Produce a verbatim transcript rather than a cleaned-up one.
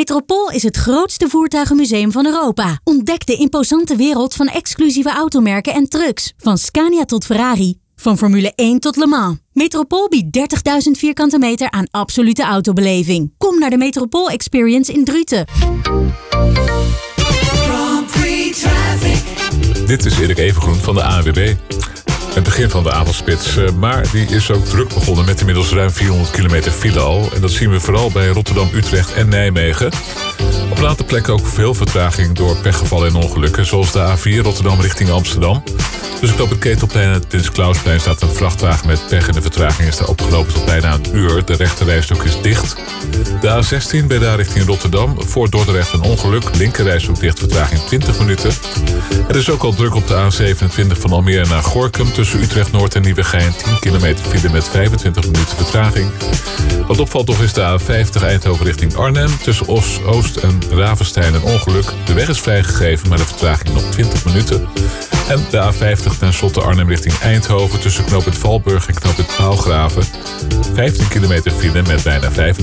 Metropool is het grootste voertuigenmuseum van Europa. Ontdek de imposante wereld van exclusieve automerken en trucks. Van Scania tot Ferrari. Van Formule één tot Le Mans. Metropool biedt dertigduizend vierkante meter aan absolute autobeleving. Kom naar de Metropool Experience in Druten. Dit is Erik Evengroen van de A N W B. Het begin van de avondspits, maar die is ook druk begonnen met inmiddels ruim vierhonderd kilometer file al. En dat zien we vooral bij Rotterdam, Utrecht en Nijmegen. Op een aantal plekken ook veel vertraging door pechgevallen en ongelukken, zoals de A vier Rotterdam richting Amsterdam. Dus ik op het Ketelplein en het Prins Klausplein staat een vrachtwagen met pech en de vertraging is daar opgelopen tot bijna een uur. De rechterrijstrook is dicht. De A zestien bij daar richting Rotterdam, voor Dordrecht een ongeluk, linkerrijstrook dicht, vertraging twintig minuten. Er is ook al druk op de A zevenentwintig van Almere naar Gorinchem tussen Utrecht Noord en Nieuwegein, tien kilometer file met vijfentwintig minuten vertraging. Wat opvalt toch is de A vijftig Eindhoven richting Arnhem, tussen Os, Oost en Ravenstein een ongeluk. De weg is vrijgegeven, maar de vertraging nog twintig minuten. En de A vijftig ten slotte Arnhem richting Eindhoven tussen knooppunt Valburg en knooppunt Paalgraven. vijftien kilometer file met bijna vijf